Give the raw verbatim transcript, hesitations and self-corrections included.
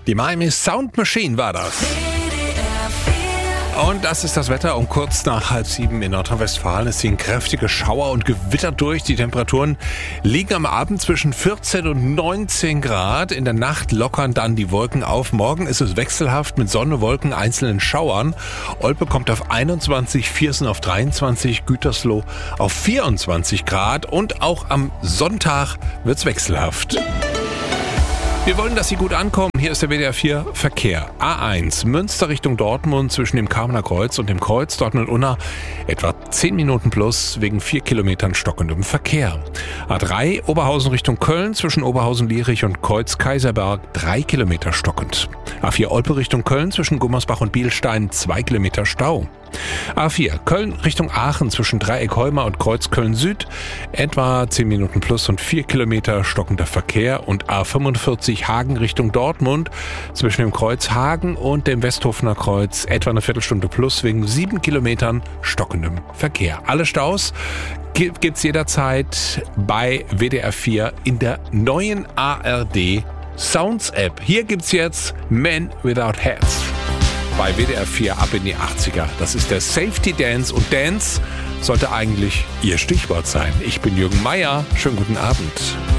Die Miami Sound Machine war das. Und das ist das Wetter um kurz nach halb sieben in Nordrhein-Westfalen. Es ziehen kräftige Schauer und Gewitter durch. Die Temperaturen liegen am Abend zwischen vierzehn und neunzehn Grad. In der Nacht lockern dann die Wolken auf. Morgen ist es wechselhaft mit Sonne, Wolken, einzelnen Schauern. Olpe kommt auf einundzwanzig, Viersen auf dreiundzwanzig, Gütersloh auf vierundzwanzig Grad. Und auch am Sonntag wird's wechselhaft. Wir wollen, dass Sie gut ankommen. Hier ist der W D R vier Verkehr. A eins, Münster Richtung Dortmund zwischen dem Kamener Kreuz und dem Kreuz Dortmund-Unna. Etwa zehn Minuten plus wegen vier Kilometern stockendem Verkehr. A drei, Oberhausen Richtung Köln zwischen Oberhausen-Lierich und Kreuz-Kaiserberg. drei Kilometer stockend. A vier, Olpe Richtung Köln zwischen Gummersbach und Bielstein. zwei Kilometer Stau. A vier, Köln Richtung Aachen zwischen Dreieck-Heuma und Kreuz Köln-Süd. Etwa zehn Minuten plus und vier Kilometer stockender Verkehr. Und A fünfundvierzig, Hagen Richtung Dortmund zwischen dem Kreuz Hagen und dem Westhofener Kreuz. Etwa eine Viertelstunde plus wegen sieben Kilometern stockendem Verkehr. Alle Staus gibt's jederzeit bei W D R vier in der neuen A R D Sounds App. Hier gibt's jetzt Men Without Hats. Bei W D R vier ab in die achtziger. Das ist der Safety Dance und Dance sollte eigentlich Ihr Stichwort sein. Ich bin Jürgen Meier. Schönen guten Abend.